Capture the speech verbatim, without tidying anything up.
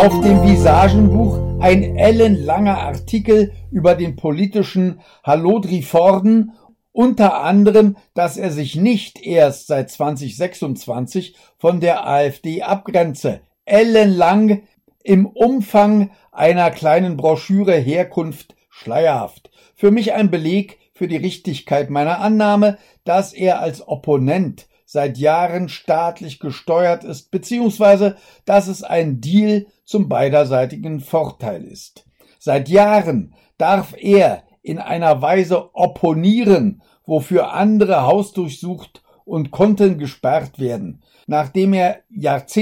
auf dem Visagenbuch ein ellenlanger Artikel über den politischen Hallodriforden, unter anderem, dass er sich nicht erst seit zwanzig sechsundzwanzig von der AfD abgrenze. Ellenlang, im Umfang einer kleinen Broschüre, Herkunft schleierhaft. Für mich ein Beleg für die Richtigkeit meiner Annahme, dass er als Opponent seit Jahren staatlich gesteuert ist, beziehungsweise dass es ein Deal zum beiderseitigen Vorteil ist. Seit Jahren darf er in einer Weise opponieren, wofür andere hausdurchsucht und Konten gesperrt werden, nachdem er Jahrzehnte